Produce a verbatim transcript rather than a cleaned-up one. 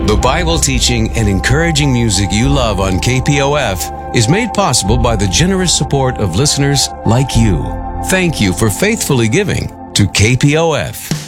The Bible teaching and encouraging music you love on K P O F is made possible by the generous support of listeners like you. Thank you for faithfully giving to K P O F.